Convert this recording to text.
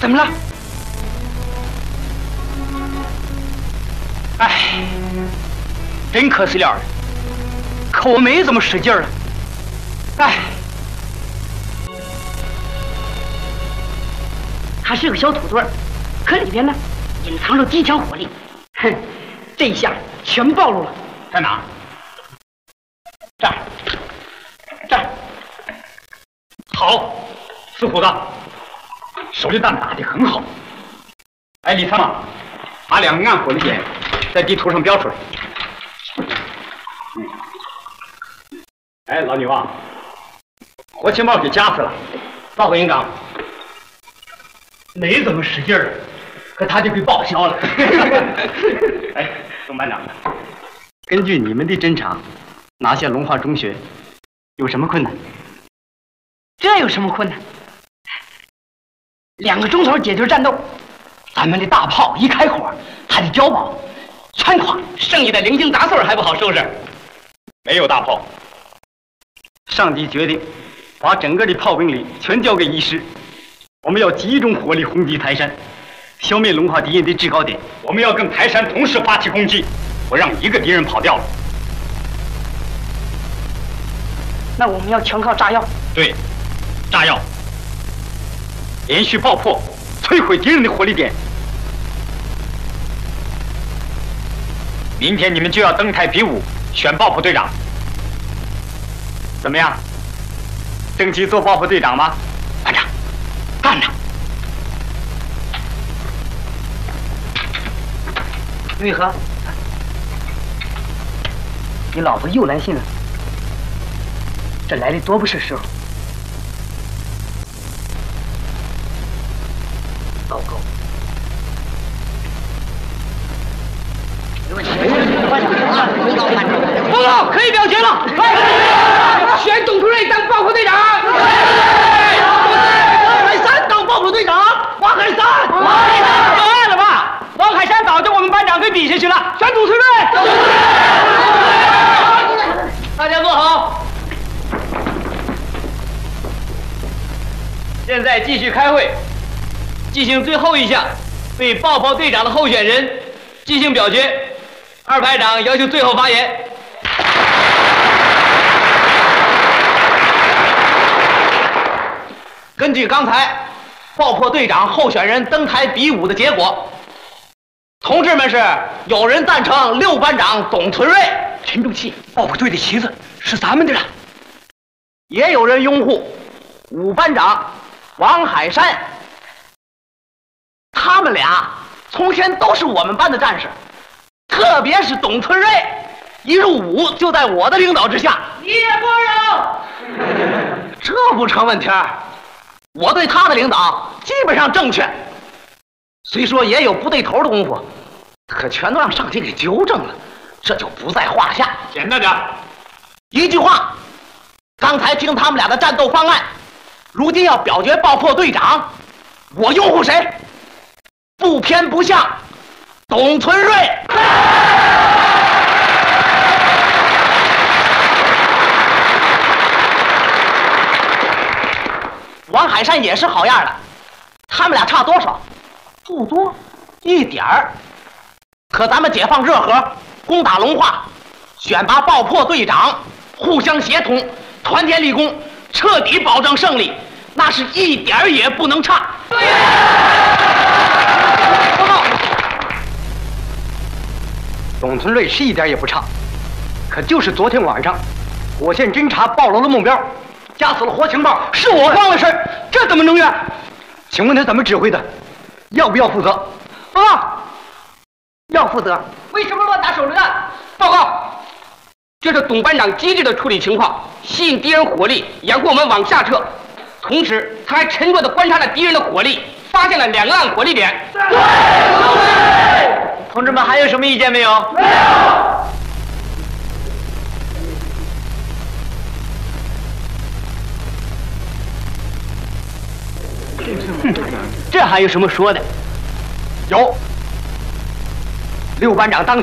怎么了？哎，真可惜了，可我没这么使劲了。哎，它是个小土堆儿，可里边呢隐藏着极强火力。哼，这一下全暴露了。在哪？这儿，这儿。好，死虎子，手榴弹打得很好。哎，李参谋，把2个暗火力点在地图上标出来。哎，老女王，活情报给夹死了。报告营长，没怎么使劲儿，可他就给报销了。哎，董班长，根据你们的侦查，拿下龙华中学有什么困难？这有什么困难？2个钟头解决战斗，咱们的大炮一开火，它的碉堡全垮，剩下的零星杂碎还不好收拾。没有大炮，上级决定把整个的炮兵力全交给一师，我们要集中火力轰击台山，消灭龙华敌人的制高点。我们要跟台山同时发起攻击，不让一个敌人跑掉了。那我们要全靠炸药。对，炸药，连续爆破，摧毁敌人的火力点。明天你们就要登台比武，选爆破队长。怎么样？争取做爆破队长吗？班长，干着！为何？你老子又来信了，这来的多不是时候。糟糕！报告，可以表决了！选董突瑞当爆破队长。王海山当爆破队长。王海山，当然了吧？王海山早就我们班长给比下去了，选董突瑞。大家坐好。现在继续开会，进行最后一项，对爆破队长的候选人进行表决。2排长要求最后发言。根据刚才爆破队长候选人登台比武的结果，同志们是有人赞成6班长董存瑞，群众气，爆破队的旗子是咱们的了；也有人拥护5班长王海山，他们俩从前都是我们班的战士，特别是董存瑞，一入伍就在我的领导之下。叶波人，这不成问题儿。我对他的领导基本上正确，虽说也有不对头的功夫，可全都让上级给纠正了，这就不在话下。简单点，一句话，刚才听他们俩的战斗方案，如今要表决爆破队长，我拥护谁？不偏不向，董存瑞。王海山也是好样的，他们俩差多少？不多，一点儿。可咱们解放热河，攻打龙华，选拔爆破队长，互相协同，团结立功，彻底保证胜利，那是一点儿也不能差。报告，董存瑞是一点也不差，可就是昨天晚上，火线侦察暴露了目标。夹死了活情报，是我慌了事儿，这怎么能怨？请问他怎么指挥的？要不要负责？报告，要负责。为什么乱打手榴弹？报告，这是董班长机智的处理情况，吸引敌人火力，掩护我们往下撤。同时，他还沉着地观察了敌人的火力，发现了2个暗火力点。对，同志们还有什么意见没有？没有。这还有什么说的？有，6班长当